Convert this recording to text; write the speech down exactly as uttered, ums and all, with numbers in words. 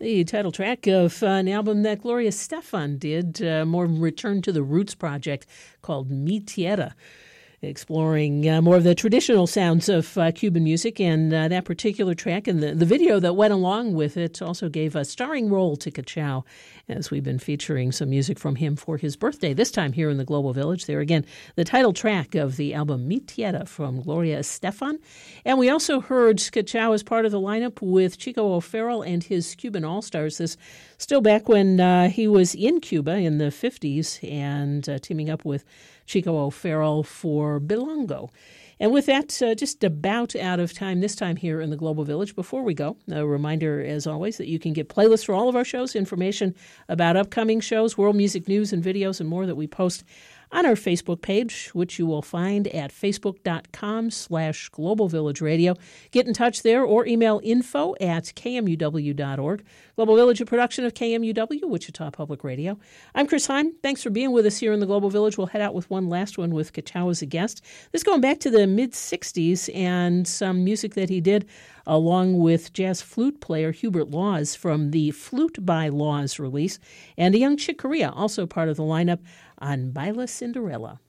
The title track of uh, an album that Gloria Estefan did, uh, more return to the roots project called Mi Tierra, exploring uh, more of the traditional sounds of uh, Cuban music. And uh, that particular track and the, the video that went along with it also gave a starring role to Cachao, as we've been featuring some music from him for his birthday, this time here in the Global Village. There again, the title track of the album Mi Tierra from Gloria Estefan. And we also heard Cachao as part of the lineup with Chico O'Farrill and his Cuban All-Stars. This still back when uh, he was in Cuba in the fifties and uh, teaming up with Chico O'Farrill for Bilongo. And with that, uh, just about out of time this time here in the Global Village. Before we go, a reminder, as always, that you can get playlists for all of our shows, information about upcoming shows, world music news and videos, and more that we post on our Facebook page, which you will find at facebook.com slash Global Village Radio. Get in touch there or email info at kmuw.org. Global Village, a production of K M U W, Wichita Public Radio. I'm Chris Heim. Thanks for being with us here in the Global Village. We'll head out with one last one with Cachao as a guest. This going back to the mid-sixties and some music that he did along with jazz flute player Hubert Laws from the Flute by Laws release, and a young Chick Corea, also part of the lineup on Baila Cinderella.